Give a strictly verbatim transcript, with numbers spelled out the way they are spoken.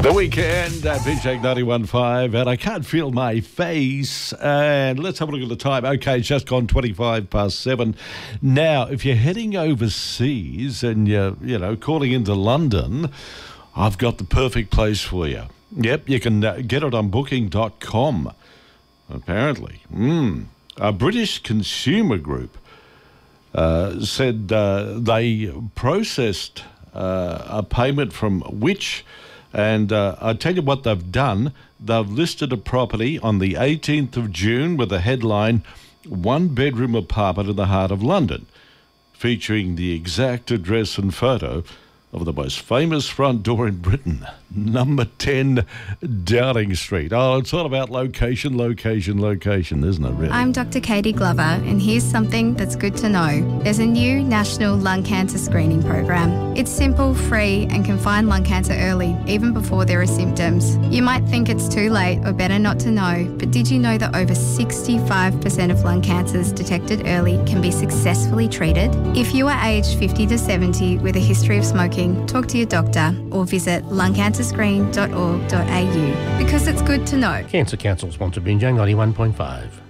The Weekend at Big Shake ninety-one point five, and I can't feel my face. And let's have a look at the time. Okay, it's just gone twenty-five past seven. Now, if you're heading overseas and you're, you know, calling into London, I've got the perfect place for you. Yep, you can uh, get it on booking dot com, apparently. Mm. A British consumer group uh, said uh, they processed uh, a payment from Which. And uh, I tell you what they've done. They've listed a property on the eighteenth of June with a headline, one bedroom apartment in the heart of London, featuring the exact address and photo of the most famous front door in Britain, number ten Downing Street. Oh, it's all about location, location, location, isn't it, really? I'm Doctor Katie Glover, and here's something that's good to know. There's a new national lung cancer screening program. It's simple, free, and can find lung cancer early, even before there are symptoms. You might think it's too late or better not to know, but did you know that over sixty-five percent of lung cancers detected early can be successfully treated? If you are aged fifty to seventy with a history of smoking, talk to your doctor or visit lung cancer screen dot org dot a u because it's good to know. Cancer Council sponsored Binjang ninety-one point five.